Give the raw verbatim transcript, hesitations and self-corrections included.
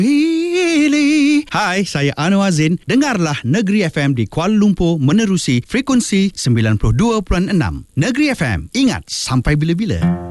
Pilih. Hai, saya Anwar Zain. Dengarlah Negeri F M di Kuala Lumpur menerusi frekuensi sembilan puluh dua perpuluhan enam. Negeri F M, ingat sampai bila-bila.